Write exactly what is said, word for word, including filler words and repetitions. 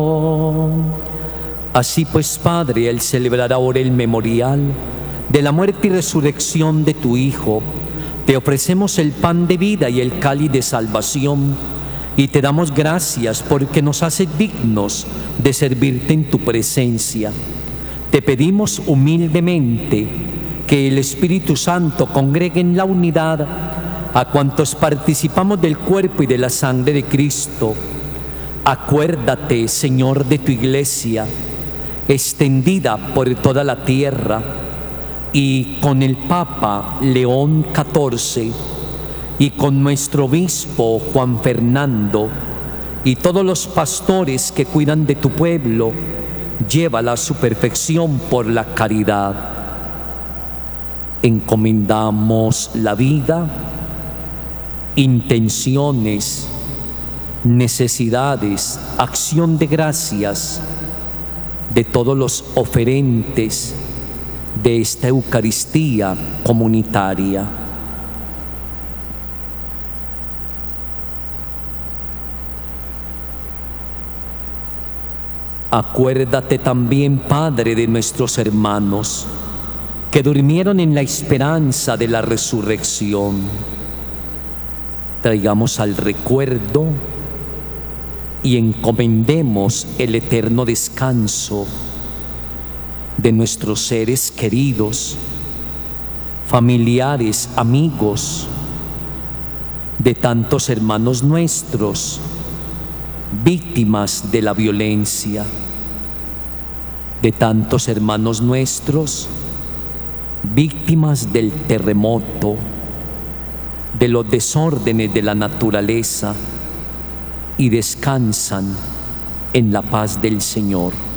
Así pues, Padre, al celebrar ahora el memorial de la muerte y resurrección de tu Hijo, te ofrecemos el pan de vida y el cáliz de salvación, y te damos gracias porque nos haces dignos de servirte en tu presencia. Te pedimos humildemente que el Espíritu Santo congregue en la unidad a cuantos participamos del cuerpo y de la sangre de Cristo. Acuérdate, Señor, de tu iglesia, extendida por toda la tierra, y con el Papa León catorce, y con nuestro obispo Juan Fernando, y todos los pastores que cuidan de tu pueblo, llévala a su perfección por la caridad. Encomendamos la vida, intenciones, necesidades, acción de gracias de todos los oferentes de esta Eucaristía comunitaria. Acuérdate también, Padre, de nuestros hermanos que durmieron en la esperanza de la resurrección. Traigamos al recuerdo y encomendemos el eterno descanso de nuestros seres queridos, familiares, amigos, de tantos hermanos nuestros, víctimas de la violencia, de tantos hermanos nuestros, víctimas del terremoto, de los desórdenes de la naturaleza, y descansan en la paz del Señor.